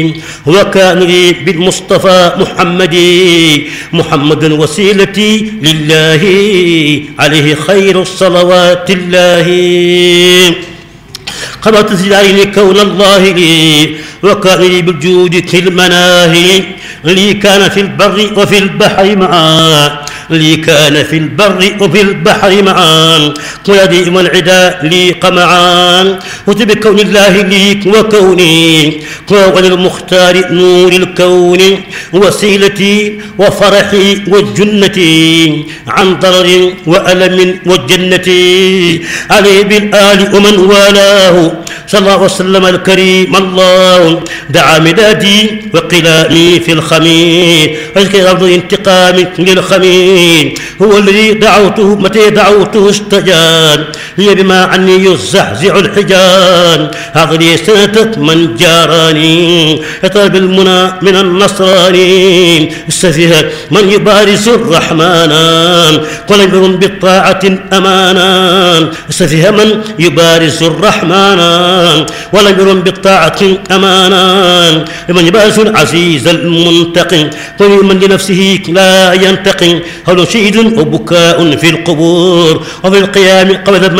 وكان لي بالمصطفى محمد وسيلتي لله عليه خير الصلوات الله. قبضت زداري كون الله لي وكان لي بالجود في المناهي لي كان في البر وفي البحر معا لي كان في البر وفي البحر معا قيادي والعدا لي قمعان وبكون الله لي وكوني قول المختار نور الكون وسيلتي وفرحي وجنتي عن ضرر وألم والجنة عليه بالآل ومن والاه صلى الله وسلم الكريم. الله دعا مدادي وقلامي في الخمير وذكر أرض انتقام للخمير هو الذي دعوته متى دعوته استجاب هي بما عني يزحزع الحجاب هذا لي سنة من جاراني يطلب المنى من النصراني السفيه من يبارز الرحمن قل انظروا بالطاعة أمانا السفيه من يبارز الرحمن ولا يرون بالطاعة أمانا لمن يبارز العزيز المنتقم قل من لنفسه لا ينتقم هل شهيد وبكاء في القبور وفي القيام قبل